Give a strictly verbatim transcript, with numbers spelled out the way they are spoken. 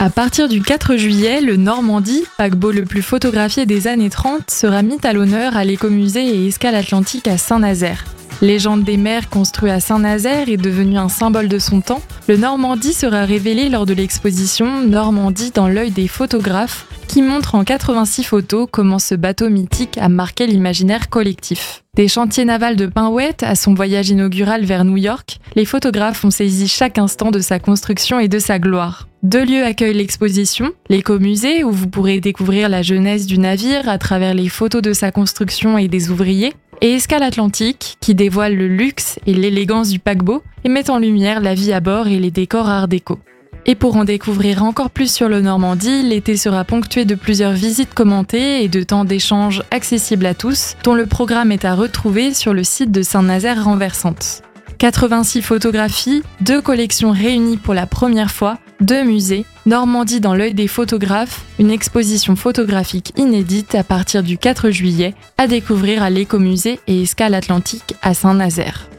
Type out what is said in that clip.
À partir du quatre juillet, le Normandie, paquebot le plus photographié des années trente, sera mis à l'honneur à l'écomusée et escale atlantique à Saint-Nazaire. Légende des mers construit à Saint-Nazaire et devenu un symbole de son temps, le Normandie sera révélé lors de l'exposition Normandie dans l'œil des photographes, qui montre en quatre-vingt-six photos comment ce bateau mythique a marqué l'imaginaire collectif. Des chantiers navals de Pinhouette à son voyage inaugural vers New York, les photographes ont saisi chaque instant de sa construction et de sa gloire. Deux lieux accueillent l'exposition, l'écomusée où vous pourrez découvrir la jeunesse du navire à travers les photos de sa construction et des ouvriers, et Escale Atlantique qui dévoile le luxe et l'élégance du paquebot et met en lumière la vie à bord et les décors art déco. Et pour en découvrir encore plus sur le Normandie, l'été sera ponctué de plusieurs visites commentées et de temps d'échange accessibles à tous, dont le programme est à retrouver sur le site de Saint-Nazaire Renversante. quatre-vingt-six photographies, deux collections réunies pour la première fois, deux musées, Normandie dans l'œil des photographes, une exposition photographique inédite à partir du quatre juillet, à découvrir à l'écomusée et Escale Atlantique à Saint-Nazaire.